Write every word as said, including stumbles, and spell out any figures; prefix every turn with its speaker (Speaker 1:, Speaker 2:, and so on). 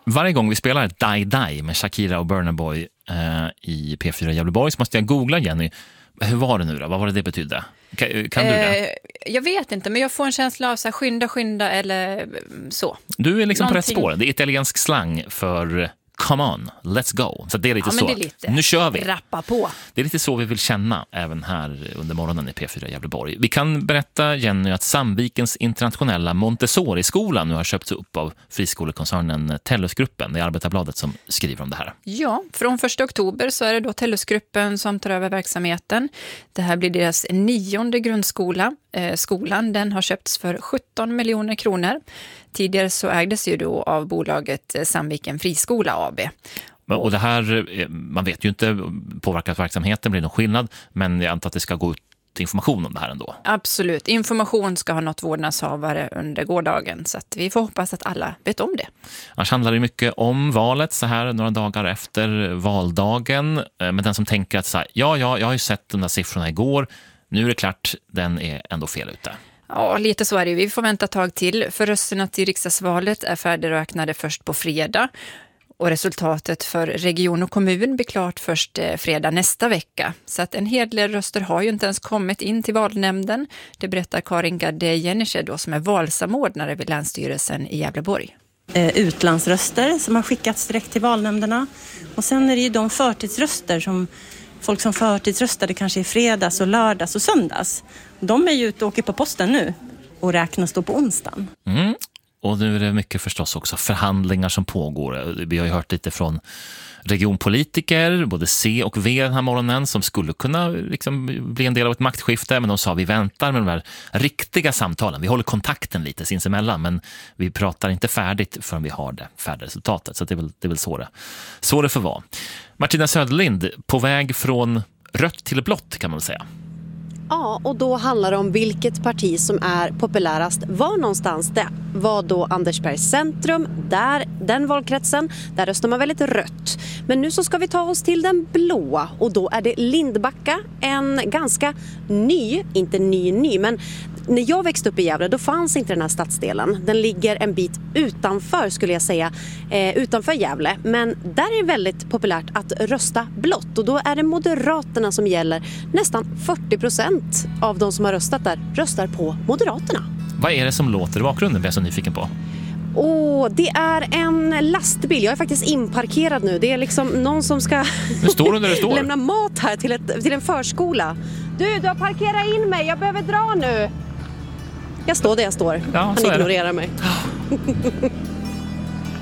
Speaker 1: Varje gång vi spelar ett Die Die med Shakira och Burna Boy eh, i P fyra Gävleborg så måste jag googla, Jenny. Hur var det nu då? Vad var det det betydde? Kan, kan du det?
Speaker 2: Eh, jag vet inte, men jag får en känsla av så här, skynda, skynda eller så.
Speaker 1: Du är liksom
Speaker 2: Någonting...
Speaker 1: på rätt spår. Det är italiensk slang för come on, let's go. Så det är lite
Speaker 2: ja,
Speaker 1: så.
Speaker 2: Men det är lite
Speaker 1: nu kör vi.
Speaker 2: Rappa på.
Speaker 1: Det är lite så vi vill känna även här under morgonen i P fyra Gävleborg. Vi kan berätta, Jenny, att Sandvikens internationella Montessori-skola nu har köpts upp av friskolekoncernen Tellusgruppen. Det är Arbetarbladet som skriver om det här.
Speaker 2: Ja, från första oktober så är det då Tellusgruppen som tar över verksamheten. Det här blir deras nionde grundskola. Eh, skolan den har köpts för sjutton miljoner kronor. Tidigare så ägdes ju då av bolaget Sandviken Friskola A B.
Speaker 1: Och det här, man vet ju inte, påverkat verksamheten, blir det någon skillnad, men jag antar att det ska gå ut information om det här ändå.
Speaker 2: Absolut, information ska ha något vårdnadshavare under gårdagen, så att vi får hoppas att alla vet om det.
Speaker 1: Annars handlar det mycket om valet så här några dagar efter valdagen, men den som tänker att så här, ja, ja, jag har ju sett de där siffrorna igår, nu är det klart, den är ändå fel ute.
Speaker 2: Ja, lite så är det. Vi får vänta ett tag till, för rösterna till riksdagsvalet är färdigräknade först på fredag. Och resultatet för region och kommun blir klart först fredag nästa vecka. Så att en hel del röster har ju inte ens kommit in till valnämnden. Det berättar Karin Gade-Jennische då, som är valsamordnare vid Länsstyrelsen i Gävleborg.
Speaker 3: Eh, utlandsröster som har skickats direkt till valnämnderna. Och sen är det ju de förtidsröster som folk som förtidsröstade kanske i fredags och lördags och söndags. De är ju ute och åker på posten nu och räknas då på onsdagen.
Speaker 1: Mm. Och nu är det mycket förstås också förhandlingar som pågår. Vi har ju hört lite från regionpolitiker, både C och V den här morgonen, som skulle kunna liksom bli en del av ett maktskifte. Men de sa vi väntar med de här riktiga samtalen. Vi håller kontakten lite sinsemellan, men vi pratar inte färdigt förrän vi har det färdiga resultatet. Så det är väl, det är väl så, det, så det får vara. Martina Söderlind, på väg från rött till blått kan man väl säga.
Speaker 4: Ja, och då handlar det om vilket parti som är populärast. Var någonstans det var då Andersbergs centrum, där, den valkretsen, där röstar man väldigt rött. Men nu så ska vi ta oss till den blåa och då är det Lindbacka, en ganska ny, inte ny ny, men när jag växte upp i Gävle då fanns inte den här stadsdelen. Den ligger en bit utanför skulle jag säga, eh, utanför Gävle. Men där är det väldigt populärt att rösta blått och då är det Moderaterna som gäller. Nästan fyrtio procent av de som har röstat där röstar på Moderaterna.
Speaker 1: Vad är det som låter i bakgrunden? Vi är så nyfiken på.
Speaker 4: Åh, det är en lastbil. Jag är faktiskt inparkerad nu. Det är liksom någon som ska
Speaker 1: nu står där det står.
Speaker 4: lämna mat här till, ett, till en förskola. Du, du har parkerat in mig. Jag behöver dra nu. Jag står där jag står.
Speaker 1: Ja,
Speaker 4: Han ignorerar mig.